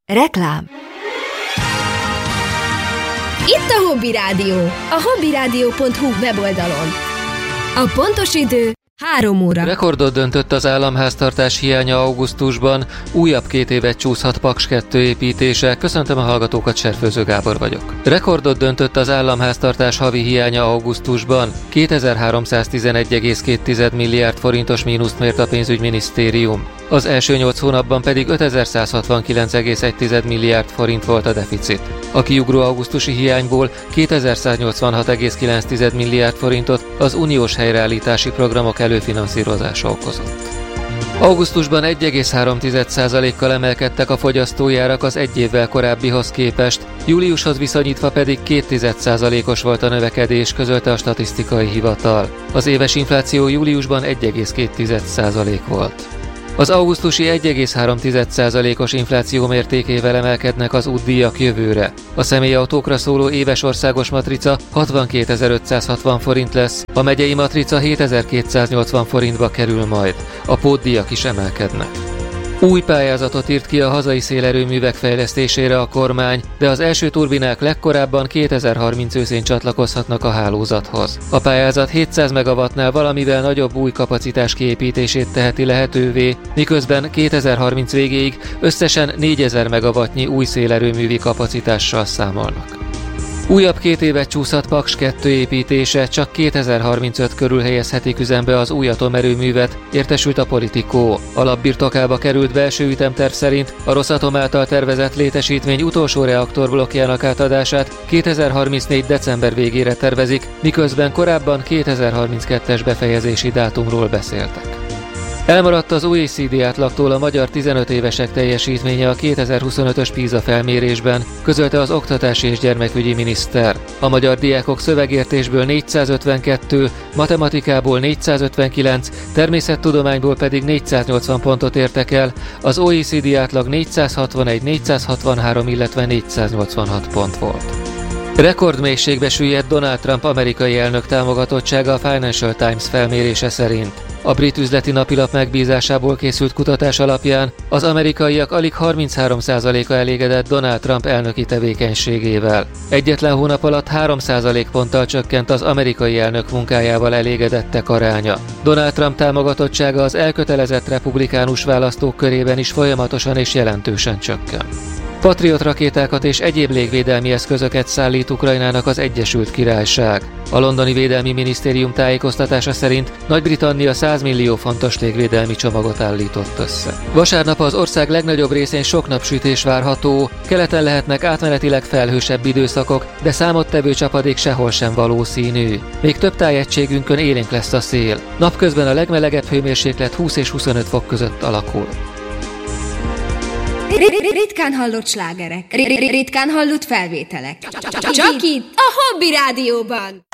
Reklám. Itt a Hobby Rádió, a hobbyradio.hu weboldalon. A pontos idő 3 óra. Rekordot döntött az államháztartás hiánya augusztusban, újabb 2 évet csúszhat Paks 2 építése. Köszöntöm a hallgatókat, Serfőző Gábor vagyok. Rekordot döntött az államháztartás havi hiánya augusztusban, 2311,2 milliárd forintos mínuszt mért a pénzügyminisztérium. Az első 8 hónapban pedig 5169,1 milliárd forint volt a deficit. A kiugró augusztusi hiányból 2186,9 milliárd forintot az uniós helyreállítási programok előfinanszírozása okozott. Augusztusban 1,3%-kal emelkedtek a fogyasztói árak az egy évvel korábbihoz képest, júliushoz viszonyítva pedig 2%-os volt a növekedés, közölte a statisztikai hivatal. Az éves infláció júliusban 1,2% volt. Az augusztusi 1,3%-os infláció mértékével emelkednek az útdíjak jövőre. A személyautókra szóló éves országos matrica 62.560 forint lesz, a megyei matrica 7.280 forintba kerül majd. A pótdíjak is emelkednek. Új pályázatot írt ki a hazai szélerőművek fejlesztésére a kormány, de az első turbinák legkorábban 2030 őszén csatlakozhatnak a hálózathoz. A pályázat 700 megawattnál valamivel nagyobb új kapacitás kiépítését teheti lehetővé, miközben 2030 végéig összesen 4000 megawattnyi új szélerőművi kapacitással számolnak. Újabb 2 évet csúszhat Paks 2 építése, csak 2035 körül helyezhetik üzembe az új atomerőművet, értesült a Politico. Alapbirtokába került belső ütemterv szerint a Rosatom által tervezett létesítmény utolsó reaktorblokkjának átadását 2034. december végére tervezik, miközben korábban 2032-es befejezési dátumról beszéltek. Elmaradt az OECD átlagtól a magyar 15 évesek teljesítménye a 2025-ös PISA felmérésben, közölte az oktatási és gyermekügyi miniszter. A magyar diákok szövegértésből 452, matematikából 459, természettudományból pedig 480 pontot értek el, az OECD átlag 461, 463, illetve 486 pont volt. Rekordmélységbe süllyedt Donald Trump amerikai elnök támogatottsága a Financial Times felmérése szerint. A brit üzleti napilap megbízásából készült kutatás alapján az amerikaiak alig 33%-a elégedett Donald Trump elnöki tevékenységével. Egyetlen hónap alatt 3% ponttal csökkent az amerikai elnök munkájával elégedettek aránya. Donald Trump támogatottsága az elkötelezett republikánus választók körében is folyamatosan és jelentősen csökken. Patriot rakétákat és egyéb légvédelmi eszközöket szállít Ukrajnának az Egyesült Királyság. A londoni védelmi minisztérium tájékoztatása szerint Nagy-Britannia 100 millió fontos légvédelmi csomagot állított össze. Vasárnap az ország legnagyobb részén sok napsütés várható, keleten lehetnek átmenetileg felhősebb időszakok, de számottevő csapadék sehol sem valószínű. Még több tájegységünkön élénk lesz a szél. Napközben a legmelegebb hőmérséklet 20 és 25 fok között alakul. Ritkán hallott slágerek, ritkán hallott felvételek. Csak itt a Hobby Rádióban.